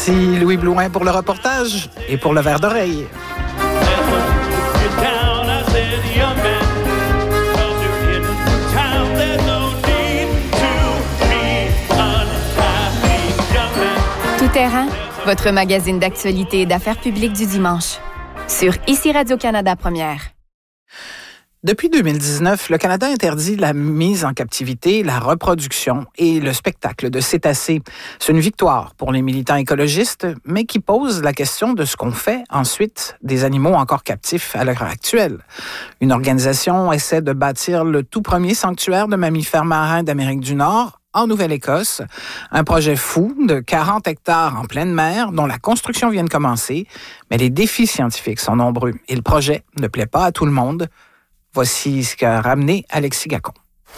Merci Louis Blouin pour le reportage et pour le verre d'oreille. Tout terrain, votre magazine d'actualité et d'affaires publiques du dimanche. Sur ICI Radio-Canada Première. Depuis 2019, le Canada interdit la mise en captivité, la reproduction et le spectacle de cétacés. C'est une victoire pour les militants écologistes, mais qui pose la question de ce qu'on fait ensuite des animaux encore captifs à l'heure actuelle. Une organisation essaie de bâtir le tout premier sanctuaire de mammifères marins d'Amérique du Nord, en Nouvelle-Écosse. Un projet fou de 40 hectares en pleine mer dont la construction vient de commencer, mais les défis scientifiques sont nombreux et le projet ne plaît pas à tout le monde. Voici ce qu'a ramené Alexis Gacon.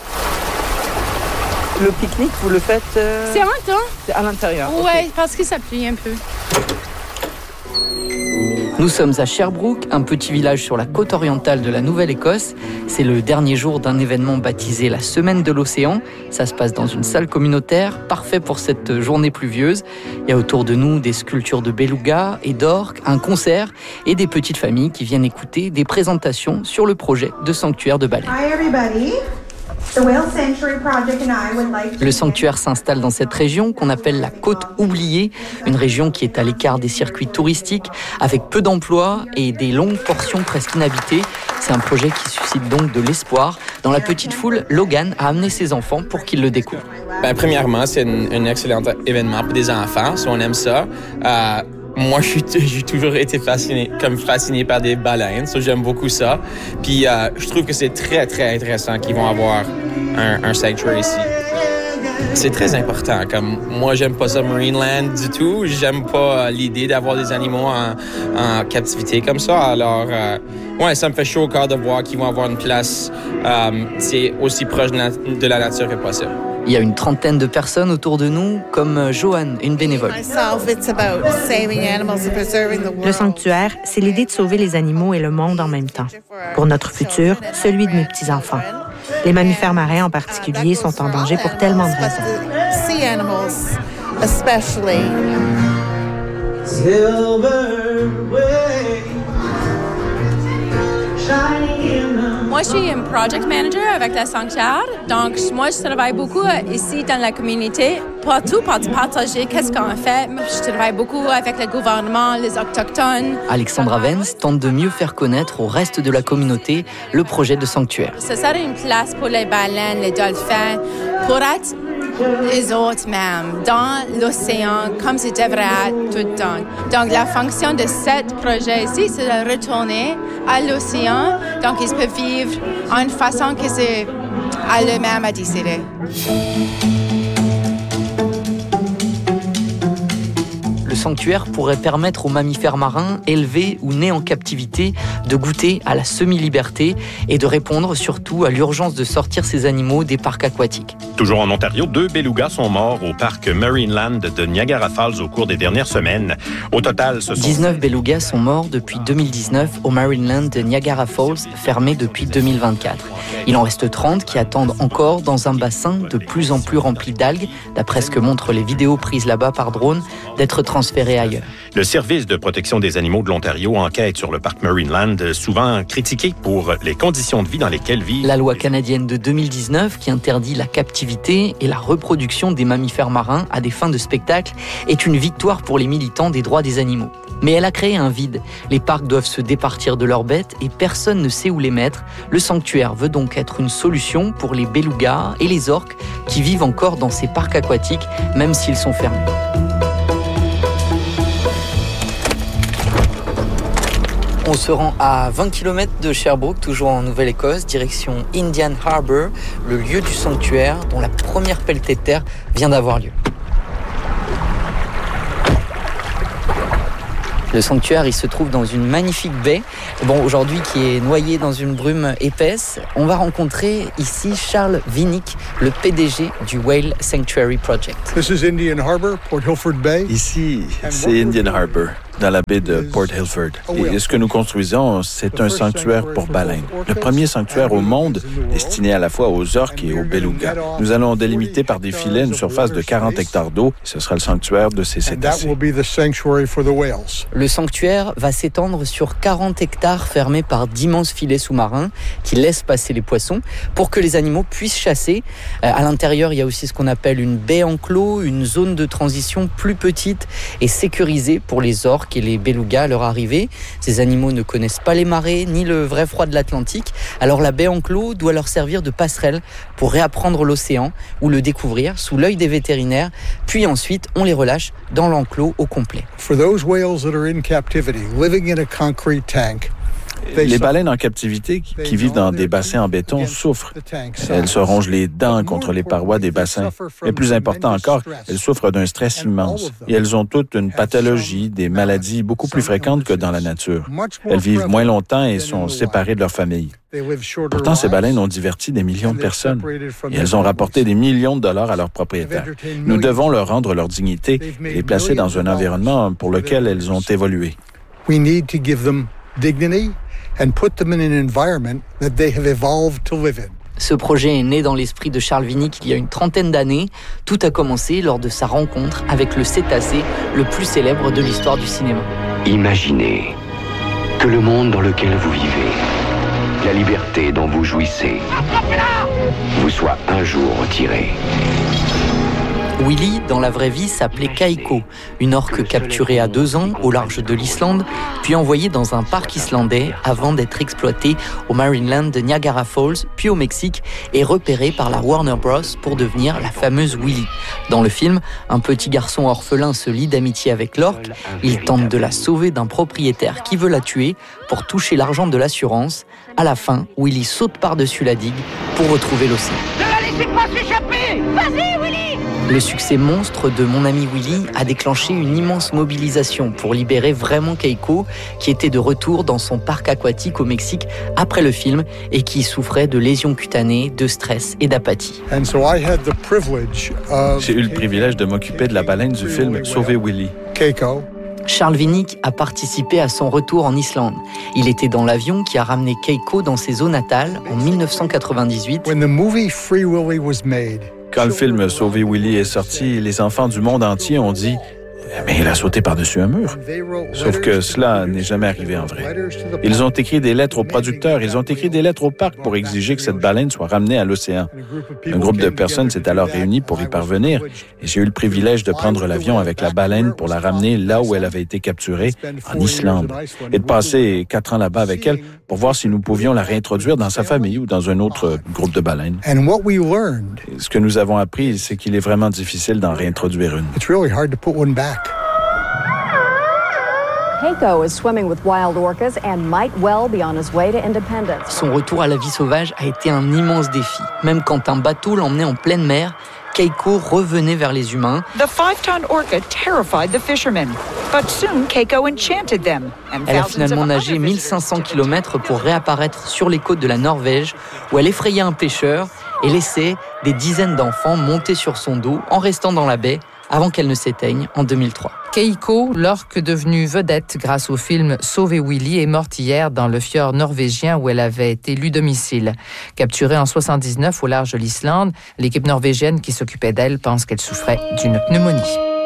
Le pique-nique, vous le faites C'est en temps. C'est à l'intérieur. Oui, okay. Parce que ça plie un peu. Nous sommes à Sherbrooke, un petit village sur la côte orientale de la Nouvelle-Écosse. C'est le dernier jour d'un événement baptisé la Semaine de l'Océan. Ça se passe dans une salle communautaire, parfait pour cette journée pluvieuse. Il y a autour de nous des sculptures de belugas et d'orques, un concert et des petites familles qui viennent écouter des présentations sur le projet de sanctuaire de baleines. Hi everybody. Le sanctuaire s'installe dans cette région qu'on appelle la Côte oubliée, une région qui est à l'écart des circuits touristiques, avec peu d'emplois et des longues portions presque inhabitées. C'est un projet qui suscite donc de l'espoir. Dans la petite foule, Logan a amené ses enfants pour qu'ils le découvrent. Premièrement, c'est un excellent événement pour des enfants, si on aime ça. Moi, j'ai toujours été fasciné par des baleines, so j'aime beaucoup ça. Puis, je trouve que c'est très, très intéressant qu'ils vont avoir un sanctuary ici. C'est très important. Comme moi, j'aime pas ça Marineland du tout. J'aime pas l'idée d'avoir des animaux en captivité comme ça. Alors, ça me fait chaud au cœur de voir qu'ils vont avoir une place c'est aussi proche de la nature que possible. Il y a une trentaine de personnes autour de nous, comme Joanne, une bénévole. Le sanctuaire, c'est l'idée de sauver les animaux et le monde en même temps. Pour notre futur, celui de mes petits-enfants. Les mammifères marins en particulier sont en danger pour tellement de raisons. Moi, je suis un project manager avec la sanctuaire. Donc, moi, je travaille beaucoup ici dans la communauté pour partager qu'est-ce qu'on fait. Je travaille beaucoup avec le gouvernement, les autochtones. Alexandra Vence tente de mieux faire connaître au reste de la communauté le projet de sanctuaire. Ce serait une place pour les baleines, les dolphins, pour être les autres même, dans l'océan, comme ça devrait être tout le temps. Donc, la fonction de ce projet ici, c'est de retourner à l'océan. Donc, ils peuvent vivre en façon que c'est à eux-mêmes à décider. Le sanctuaire pourrait permettre aux mammifères marins élevés ou nés en captivité de goûter à la semi-liberté et de répondre surtout à l'urgence de sortir ces animaux des parcs aquatiques. Toujours en Ontario, 2 belugas sont morts au parc Marineland de Niagara Falls au cours des dernières semaines. Au total, 19 belugas sont morts depuis 2019 au Marineland de Niagara Falls, fermé depuis 2024. Il en reste 30 qui attendent encore dans un bassin de plus en plus rempli d'algues, d'après ce que montrent les vidéos prises là-bas par drone, d'être transférés ailleurs. Le service de protection des animaux de l'Ontario enquête sur le parc Marineland, souvent critiqué pour les conditions de vie dans lesquelles vivent. La loi canadienne de 2019 qui interdit la captivité et la reproduction des mammifères marins à des fins de spectacle est une victoire pour les militants des droits des animaux. Mais elle a créé un vide. Les parcs doivent se départir de leurs bêtes et personne ne sait où les mettre. Le sanctuaire veut donc être une solution pour les belugas et les orques qui vivent encore dans ces parcs aquatiques, même s'ils sont fermés. On se rend à 20 km de Sherbrooke, toujours en Nouvelle-Écosse, direction Indian Harbour, le lieu du sanctuaire dont la première pelletée de terre vient d'avoir lieu. Le sanctuaire, il se trouve dans une magnifique baie, aujourd'hui qui est noyée dans une brume épaisse. On va rencontrer ici Charles Winnick, le PDG du Whale Sanctuary Project. This is Indian Harbour, Port Hilford Bay. Ici, c'est Indian Harbour. dans la baie de Port Hilford. Et ce que nous construisons, c'est un sanctuaire pour baleines. Le premier sanctuaire au monde destiné à la fois aux orques et aux belugas. Nous allons délimiter par des filets une surface de 40 hectares d'eau. Ce sera le sanctuaire de ces cétacés. Le sanctuaire va s'étendre sur 40 hectares fermés par d'immenses filets sous-marins qui laissent passer les poissons pour que les animaux puissent chasser. À l'intérieur, il y a aussi ce qu'on appelle une baie enclos, une zone de transition plus petite et sécurisée pour les orques et les belugas à leur arrivée. Ces animaux ne connaissent pas les marées ni le vrai froid de l'Atlantique. Alors la baie enclos doit leur servir de passerelle pour réapprendre l'océan ou le découvrir sous l'œil des vétérinaires. Puis ensuite, on les relâche dans l'enclos au complet. Les baleines en captivité qui vivent dans des bassins en béton souffrent. Elles se rongent les dents contre les parois des bassins. Mais plus important encore, elles souffrent d'un stress immense. Et elles ont toutes une pathologie, des maladies beaucoup plus fréquentes que dans la nature. Elles vivent moins longtemps et sont séparées de leur famille. Pourtant, ces baleines ont diverti des millions de personnes et elles ont rapporté des millions de dollars à leurs propriétaires. Nous devons leur rendre leur dignité et les placer dans un environnement pour lequel elles ont évolué. We need to give them dignity and put them in an environment that they have evolved to live in. Ce projet est né dans l'esprit de Charles Winnick il y a une trentaine d'années. Tout a commencé lors de sa rencontre avec le cétacé le plus célèbre de l'histoire du cinéma. Imaginez que le monde dans lequel vous vivez, la liberté dont vous jouissez, vous soit un jour retirée. Willy, dans la vraie vie, s'appelait Keiko, une orque capturée à 2 ans au large de l'Islande, puis envoyée dans un parc islandais avant d'être exploitée au Marineland de Niagara Falls, puis au Mexique, et repérée par la Warner Bros. Pour devenir la fameuse Willy. Dans le film, un petit garçon orphelin se lie d'amitié avec l'orque. Il tente de la sauver d'un propriétaire qui veut la tuer pour toucher l'argent de l'assurance. À la fin, Willy saute par-dessus la digue pour retrouver l'océan. Ne la laissez pas s'échapper! Vas-y, Willy! Le succès monstre de Mon ami Willy a déclenché une immense mobilisation pour libérer vraiment Keiko, qui était de retour dans son parc aquatique au Mexique après le film et qui souffrait de lésions cutanées, de stress et d'apathie. J'ai eu le privilège de m'occuper de la baleine du film Sauver Willy. Keiko. Charles Winnick a participé à son retour en Islande. Il était dans l'avion qui a ramené Keiko dans ses eaux natales en 1998. Quand le film Sauver Willy est sorti, les enfants du monde entier ont dit « Mais il a sauté par-dessus un mur ». Sauf que cela n'est jamais arrivé en vrai. Ils ont écrit des lettres aux producteurs, ils ont écrit des lettres au parc pour exiger que cette baleine soit ramenée à l'océan. Un groupe de personnes s'est alors réuni pour y parvenir et j'ai eu le privilège de prendre l'avion avec la baleine pour la ramener là où elle avait été capturée, en Islande, et de passer 4 ans là-bas avec elle pour voir si nous pouvions la réintroduire dans sa famille ou dans un autre groupe de baleines. Et ce que nous avons appris, c'est qu'il est vraiment difficile d'en réintroduire une. Keiko is swimming with wild orcas and might well be on his way to independence. Son retour à la vie sauvage a été un immense défi. Même quand un bateau l'emmenait en pleine mer, Keiko revenait vers les humains. The 5-ton orca terrified the fishermen, but soon Keiko enchanted them. Elle a finalement nagé 1500 km pour réapparaître sur les côtes de la Norvège, où elle effrayait un pêcheur et laissait des dizaines d'enfants monter sur son dos en restant dans la baie avant qu'elle ne s'éteigne en 2003. Keiko, l'orque devenue vedette grâce au film Sauver Willy, est morte hier dans le fjord norvégien où elle avait élu domicile. Capturée en 79 au large de l'Islande, l'équipe norvégienne qui s'occupait d'elle pense qu'elle souffrait d'une pneumonie.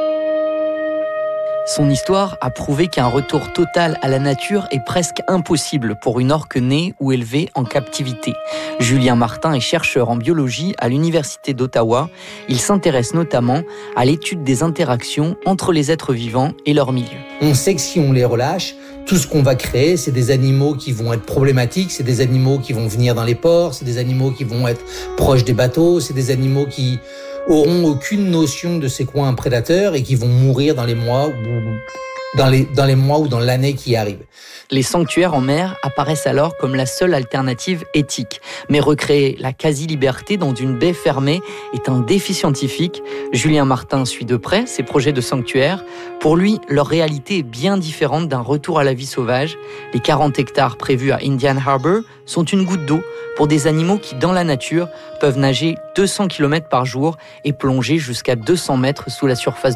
Son histoire a prouvé qu'un retour total à la nature est presque impossible pour une orque née ou élevée en captivité. Julien Martin est chercheur en biologie à l'Université d'Ottawa. Il s'intéresse notamment à l'étude des interactions entre les êtres vivants et leur milieu. On sait que si on les relâche, tout ce qu'on va créer, c'est des animaux qui vont être problématiques, c'est des animaux qui vont venir dans les ports, c'est des animaux qui vont être proches des bateaux, c'est des animaux qui auront aucune notion de c'est quoi un prédateur et qui vont mourir dans les mois ou dans l'année qui arrive. Les sanctuaires en mer apparaissent alors comme la seule alternative éthique. Mais recréer la quasi-liberté dans une baie fermée est un défi scientifique. Julien Martin suit de près ces projets de sanctuaires. Pour lui, leur réalité est bien différente d'un retour à la vie sauvage. Les 40 hectares prévus à Indian Harbour sont une goutte d'eau pour des animaux qui, dans la nature, peuvent nager 200 km par jour et plonger jusqu'à 200 mètres sous la surface de l'eau.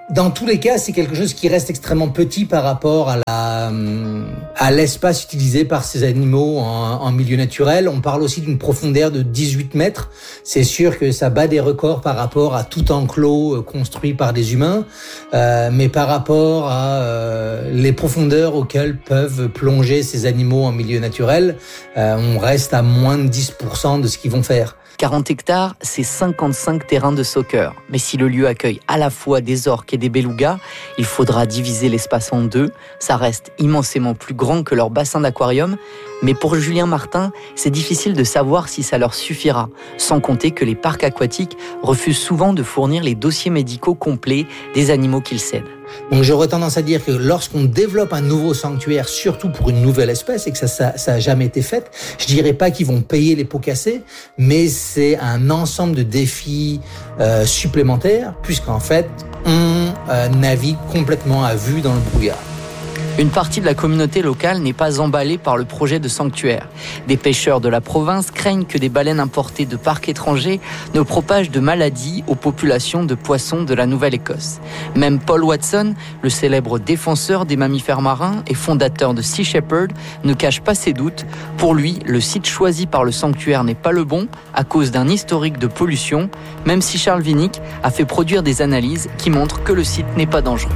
Dans tous les cas, c'est quelque chose qui reste extrêmement petit par rapport à l'espace utilisé par ces animaux en milieu naturel. On parle aussi d'une profondeur de 18 mètres. C'est sûr que ça bat des records par rapport à tout enclos construit par des humains, mais par rapport à les profondeurs auxquelles peuvent plonger ces animaux en milieu naturel, on reste à moins de 10% de ce qu'ils vont faire. 40 hectares, c'est 55 terrains de soccer. Mais si le lieu accueille à la fois des orques et des belugas, il faudra diviser l'espace en deux. Ça reste immensément plus grand que leur bassin d'aquarium. Mais pour Julien Martin, c'est difficile de savoir si ça leur suffira. Sans compter que les parcs aquatiques refusent souvent de fournir les dossiers médicaux complets des animaux qu'ils cèdent. Donc j'aurais tendance à dire que lorsqu'on développe un nouveau sanctuaire, surtout pour une nouvelle espèce, et que ça a jamais été fait, je dirais pas qu'ils vont payer les pots cassés, mais c'est un ensemble de défis supplémentaires, puisqu'en fait, on navigue complètement à vue dans le brouillard. Une partie de la communauté locale n'est pas emballée par le projet de sanctuaire. Des pêcheurs de la province craignent que des baleines importées de parcs étrangers ne propagent de maladies aux populations de poissons de la Nouvelle-Écosse. Même Paul Watson, le célèbre défenseur des mammifères marins et fondateur de Sea Shepherd, ne cache pas ses doutes. Pour lui, le site choisi par le sanctuaire n'est pas le bon à cause d'un historique de pollution, même si Charles Winnick a fait produire des analyses qui montrent que le site n'est pas dangereux.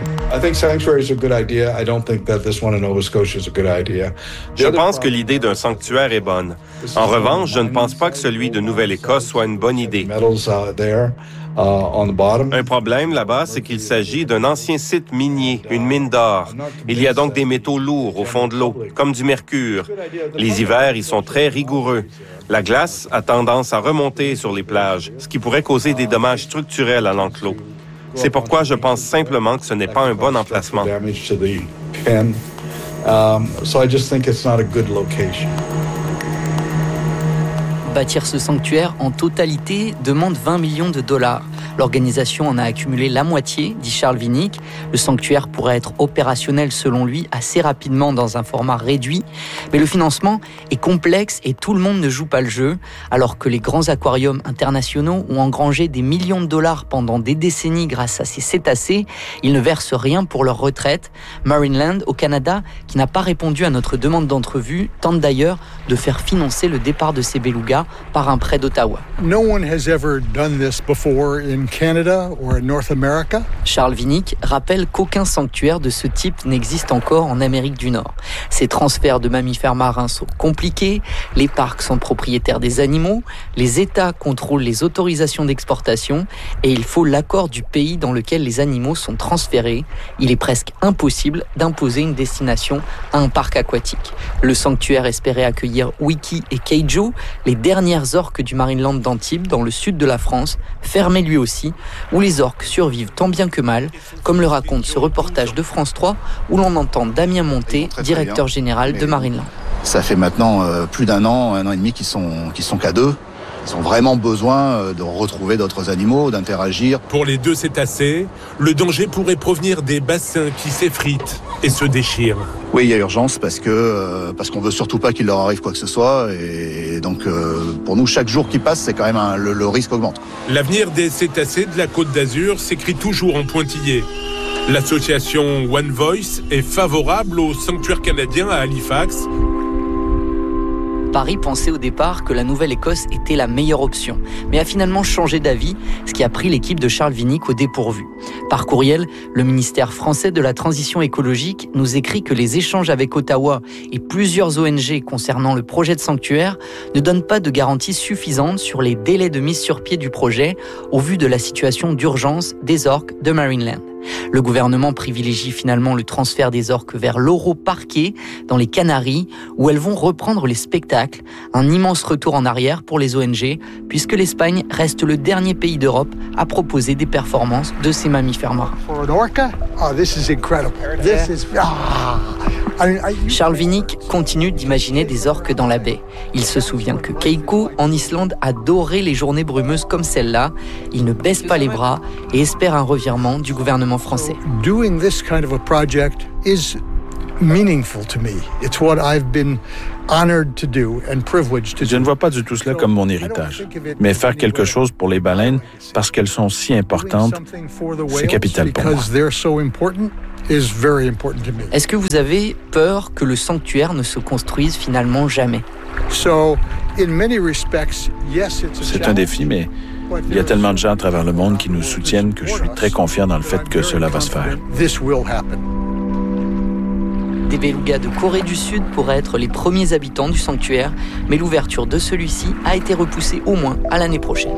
Je pense que l'idée d'un sanctuaire est bonne. En revanche, je ne pense pas que celui de Nouvelle-Écosse soit une bonne idée. Un problème là-bas, c'est qu'il s'agit d'un ancien site minier, une mine d'or. Il y a donc des métaux lourds au fond de l'eau, comme du mercure. Les hivers y sont très rigoureux. La glace a tendance à remonter sur les plages, ce qui pourrait causer des dommages structurels à l'enclos. C'est pourquoi je pense simplement que ce n'est pas un bon emplacement. Bâtir ce sanctuaire en totalité demande 20 millions de dollars. L'organisation en a accumulé la moitié, dit Charles Winnick. Le sanctuaire pourrait être opérationnel selon lui assez rapidement dans un format réduit. Mais le financement est complexe et tout le monde ne joue pas le jeu. Alors que les grands aquariums internationaux ont engrangé des millions de dollars pendant des décennies grâce à ces cétacés, ils ne versent rien pour leur retraite. Marineland, au Canada, qui n'a pas répondu à notre demande d'entrevue, tente d'ailleurs de faire financer le départ de ces belugas par un prêt d'Ottawa. No one has ever done this before in Canada or in North America. Charles Winnick rappelle qu'aucun sanctuaire de ce type n'existe encore en Amérique du Nord. Ces transferts de mammifères marins sont compliqués, les parcs sont propriétaires des animaux, les États contrôlent les autorisations d'exportation et il faut l'accord du pays dans lequel les animaux sont transférés. Il est presque impossible d'imposer une destination à un parc aquatique. Le sanctuaire espérait accueillir Wiki et Keijo, les dernières orques du Marineland d'Antibes, dans le sud de la France, fermé lui aussi, où les orques survivent tant bien que mal, comme le raconte ce reportage de France 3, où l'on entend Damien Monté, directeur général de Marineland. Ça fait maintenant plus d'un an et demi qu'ils sont qu'à deux. Ils ont vraiment besoin de retrouver d'autres animaux, d'interagir. Pour les deux cétacés, le danger pourrait provenir des bassins qui s'effritent et se déchirent. Oui, il y a urgence parce qu'on veut surtout pas qu'il leur arrive quoi que ce soit. Et donc, pour nous, chaque jour qui passe, c'est quand même le risque augmente. L'avenir des cétacés de la Côte d'Azur s'écrit toujours en pointillé. L'association One Voice est favorable au sanctuaire canadien à Halifax. Paris pensait au départ que la Nouvelle-Écosse était la meilleure option, mais a finalement changé d'avis, ce qui a pris l'équipe de Charles Winnick au dépourvu. Par courriel, le ministère français de la Transition écologique nous écrit que les échanges avec Ottawa et plusieurs ONG concernant le projet de sanctuaire ne donnent pas de garanties suffisantes sur les délais de mise sur pied du projet au vu de la situation d'urgence des orques de Marineland. Le gouvernement privilégie finalement le transfert des orques vers l'Europarquet, dans les Canaries, où elles vont reprendre les spectacles. Un immense retour en arrière pour les ONG, puisque l'Espagne reste le dernier pays d'Europe à proposer des performances de ces mammifères marins. Charles Winnick continue d'imaginer des orques dans la baie. Il se souvient que Keiko, en Islande, adorait les journées brumeuses comme celle-là. Il ne baisse pas les bras et espère un revirement du gouvernement français. Doing this kind of a project is meaningful to me. It's what I've been honored to do and privileged to do. Je ne vois pas du tout cela comme mon héritage. Mais faire quelque chose pour les baleines, parce qu'elles sont si importantes, c'est capital pour moi. Est-ce que vous avez peur que le sanctuaire ne se construise finalement jamais? C'est un défi, mais il y a tellement de gens à travers le monde qui nous soutiennent que je suis très confiant dans le fait que cela va se faire. Des belugas de Corée du Sud pourraient être les premiers habitants du sanctuaire, mais l'ouverture de celui-ci a été repoussée au moins à l'année prochaine.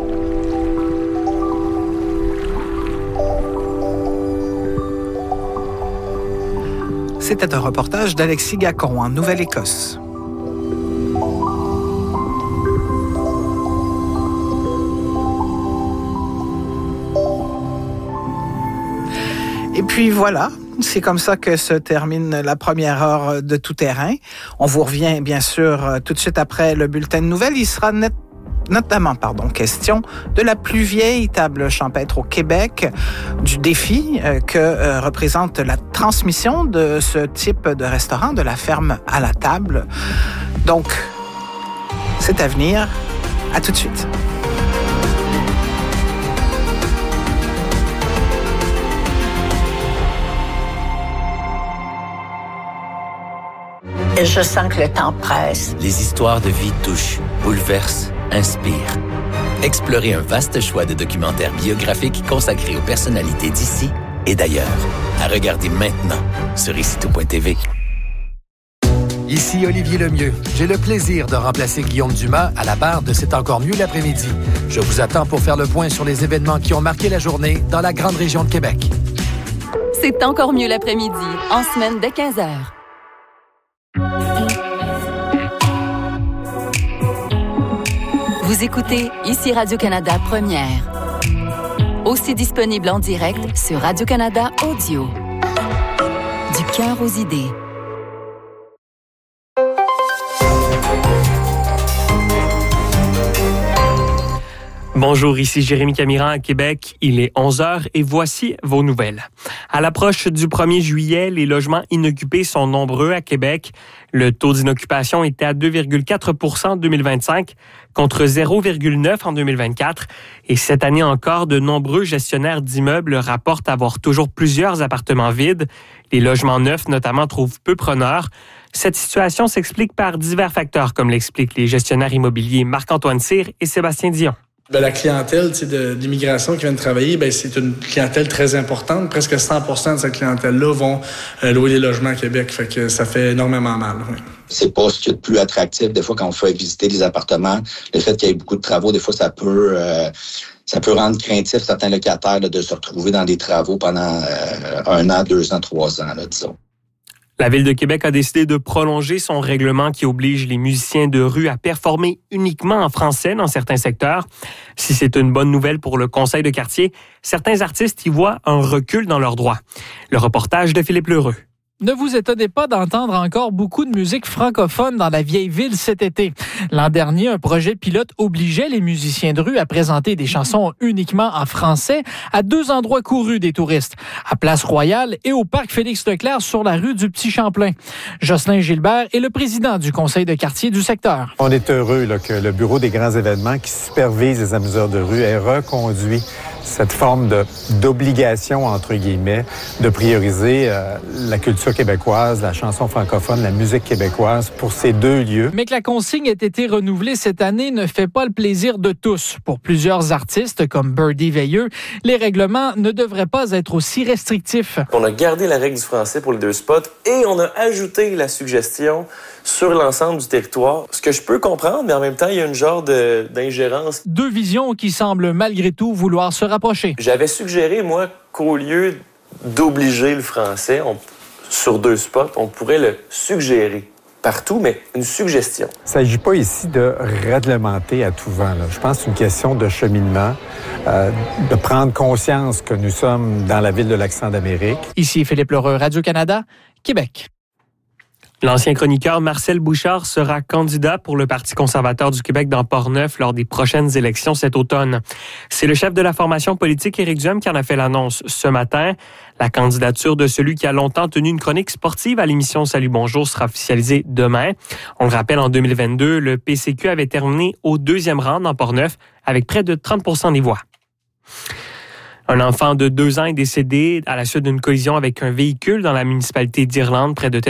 C'était un reportage d'Alexis Gacon en Nouvelle-Écosse. Et puis voilà, c'est comme ça que se termine la première heure de Tout Terrain. On vous revient bien sûr tout de suite après le bulletin de nouvelles. Il sera notamment question de la plus vieille table champêtre au Québec, du défi que représente la transmission de ce type de restaurant, de la ferme à la table. Donc, c'est à venir. À tout de suite. Je sens que le temps presse. Les histoires de vie touchent, bouleversent, inspirent. Explorez un vaste choix de documentaires biographiques consacrés aux personnalités d'ici et d'ailleurs. À regarder maintenant sur icitout.tv. Ici Olivier Lemieux. J'ai le plaisir de remplacer Guillaume Dumas à la barre de C'est encore mieux l'après-midi. Je vous attends pour faire le point sur les événements qui ont marqué la journée dans la grande région de Québec. C'est encore mieux l'après-midi, en semaine dès 15h. Vous écoutez ici Radio-Canada Première. Aussi disponible en direct sur Radio-Canada Audio. Du cœur aux idées. Bonjour, ici Jérémy Camiran à Québec. Il est 11h et voici vos nouvelles. À l'approche du 1er juillet, les logements inoccupés sont nombreux à Québec. Le taux d'inoccupation était à 2,4 % en 2025 contre 0,9 en 2024. Et cette année encore, de nombreux gestionnaires d'immeubles rapportent avoir toujours plusieurs appartements vides. Les logements neufs, notamment, trouvent peu preneurs. Cette situation s'explique par divers facteurs, comme l'expliquent les gestionnaires immobiliers Marc-Antoine Cyr et Sébastien Dion. La clientèle d'immigration qui vient de travailler, c'est une clientèle très importante. Presque 100% de cette clientèle-là vont louer des logements à Québec. Fait que ça fait énormément mal. Oui. C'est pas ce qu'il y a de plus attractif. Des fois, quand on fait visiter des appartements, le fait qu'il y ait beaucoup de travaux, des fois, ça peut rendre craintif certains locataires de se retrouver dans des travaux pendant 1 an, 2 ans, 3 ans, disons. La Ville de Québec a décidé de prolonger son règlement qui oblige les musiciens de rue à performer uniquement en français dans certains secteurs. Si c'est une bonne nouvelle pour le conseil de quartier, certains artistes y voient un recul dans leurs droits. Le reportage de Philippe Lheureux. Ne vous étonnez pas d'entendre encore beaucoup de musique francophone dans la vieille ville cet été. L'an dernier, un projet pilote obligeait les musiciens de rue à présenter des chansons uniquement en français à 2 endroits courus des touristes, à Place Royale et au parc Félix-Leclerc sur la rue du Petit-Champlain. Jocelyn Gilbert est le président du conseil de quartier du secteur. On est heureux que le bureau des grands événements qui supervise les amuseurs de rue ait reconduit cette forme d'obligation, entre guillemets, de prioriser la culture québécoise, la chanson francophone, la musique québécoise pour ces 2 lieux. Mais que la consigne ait été renouvelée cette année ne fait pas le plaisir de tous. Pour plusieurs artistes comme Birdie Veilleux, les règlements ne devraient pas être aussi restrictifs. On a gardé la règle du français pour les 2 spots et on a ajouté la suggestion sur l'ensemble du territoire. Ce que je peux comprendre, mais en même temps, il y a une genre d'ingérence. 2 visions qui semblent malgré tout vouloir se rapprocher. J'avais suggéré, moi, qu'au lieu d'obliger le français sur 2 spots, on pourrait le suggérer partout, mais une suggestion. Il ne s'agit pas ici de réglementer à tout vent. Je pense que c'est une question de cheminement, de prendre conscience que nous sommes dans la ville de l'accent d'Amérique. Ici Philippe Lheureux, Radio-Canada, Québec. L'ancien chroniqueur Marcel Bouchard sera candidat pour le Parti conservateur du Québec dans Portneuf lors des prochaines élections cet automne. C'est le chef de la formation politique, Éric Duhem, qui en a fait l'annonce ce matin. La candidature de celui qui a longtemps tenu une chronique sportive à l'émission Salut Bonjour sera officialisée demain. On le rappelle, en 2022, le PCQ avait terminé au 2e rang dans Portneuf avec près de 30% des voix. Un enfant de 2 ans est décédé à la suite d'une collision avec un véhicule dans la municipalité d'Irlande près de